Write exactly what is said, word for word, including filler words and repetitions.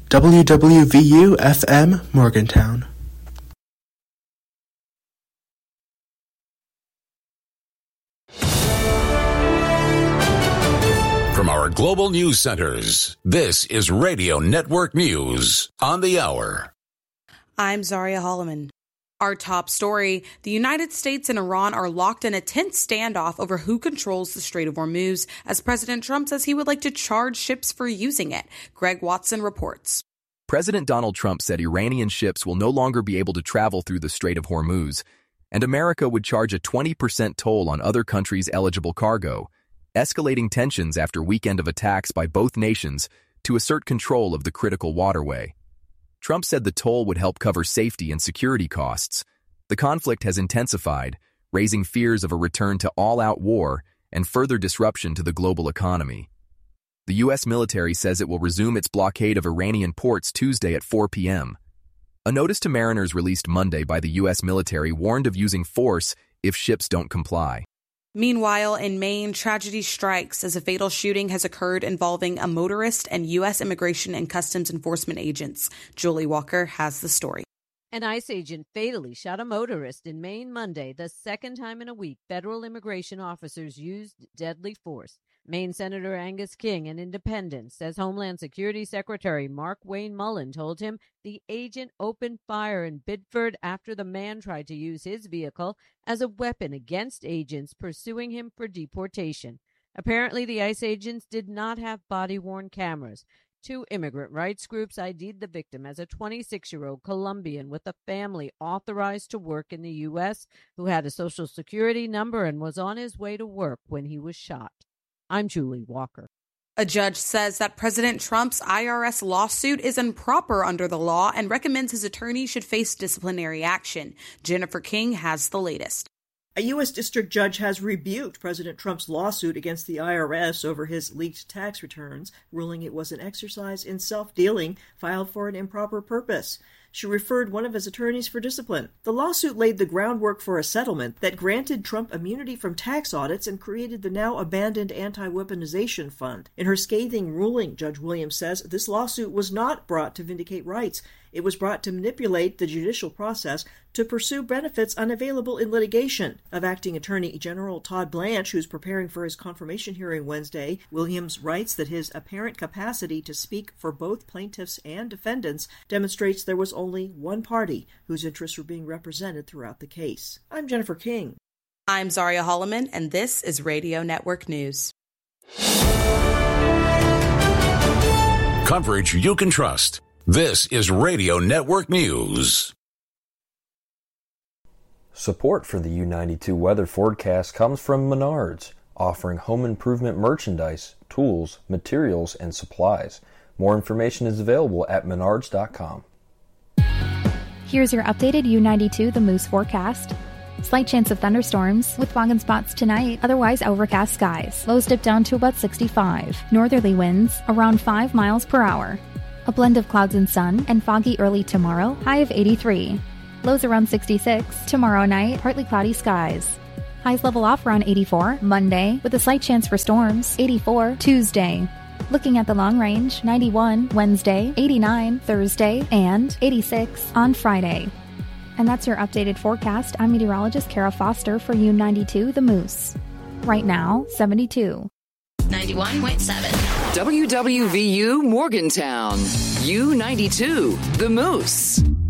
W W V U F M Morgantown. From our global news centers, this is Radio Network News on the hour. I'm Zaria Holloman. Our top story, the United States and Iran are locked in a tense standoff over who controls the Strait of Hormuz, as President Trump says he would like to charge ships for using it. Greg Watson reports. President Donald Trump said Iranian ships will no longer be able to travel through the Strait of Hormuz, and America would charge a twenty percent toll on other countries' eligible cargo, escalating tensions after weekend of attacks by both nations to assert control of the critical waterway. Trump said the toll would help cover safety and security costs. The conflict has intensified, raising fears of a return to all-out war and further disruption to the global economy. The U S military says it will resume its blockade of Iranian ports Tuesday at four p.m. A notice to mariners released Monday by the U S military warned of using force if ships don't comply. Meanwhile, in Maine, tragedy strikes as a fatal shooting has occurred involving a motorist and U S Immigration and Customs Enforcement agents. Julie Walker has the story. An ICE agent fatally shot a motorist in Maine Monday, the second time in a week federal immigration officers used deadly force. Maine Senator Angus King, an independent, says Homeland Security Secretary Mark Wayne Mullen told him the agent opened fire in Biddeford after the man tried to use his vehicle as a weapon against agents pursuing him for deportation. Apparently, the ICE agents did not have body-worn cameras. Two immigrant rights groups I D'd the victim as a twenty-six-year-old Colombian with a family authorized to work in the U S who had a Social Security number and was on his way to work when he was shot. I'm Julie Walker. A judge says that President Trump's I R S lawsuit is improper under the law and recommends his attorney should face disciplinary action. Jennifer King has the latest. A U S district judge has rebuked President Trump's lawsuit against the I R S over his leaked tax returns, ruling it was an exercise in self-dealing filed for an improper purpose. She referred one of his attorneys for discipline. The lawsuit laid the groundwork for a settlement that granted Trump immunity from tax audits and created the now abandoned anti-weaponization fund. In her scathing ruling, Judge Williams says this lawsuit was not brought to vindicate rights. It was brought to manipulate the judicial process to pursue benefits unavailable in litigation. Of Acting Attorney General Todd Blanche, who's preparing for his confirmation hearing Wednesday, Williams writes that his apparent capacity to speak for both plaintiffs and defendants demonstrates there was only one party whose interests were being represented throughout the case. I'm Jennifer King. I'm Zaria Holloman, and this is Radio Network News. Coverage you can trust. This is Radio Network News. Support for the U ninety-two weather forecast comes from Menards, offering home improvement merchandise, tools, materials, and supplies. More information is available at menards dot com. Here's your updated U ninety-two The Moose forecast. Slight chance of thunderstorms with fog and spots tonight, otherwise overcast skies. Lows dip down to about sixty-five. Northerly winds around five miles per hour. A blend of clouds and sun, and foggy early tomorrow, high of eighty-three. Lows around sixty-six. Tomorrow night, partly cloudy skies. Highs level off around eighty-four. Monday, with a slight chance for storms, eighty-four. Tuesday. Looking at the long range, ninety-one. Wednesday, eighty-nine. Thursday, and eighty-six on Friday. And that's your updated forecast. I'm meteorologist Kara Foster for U ninety-two The Moose. Right now, seventy-two. ninety-one point seven. W W V U Morgantown. U ninety-two The Moose.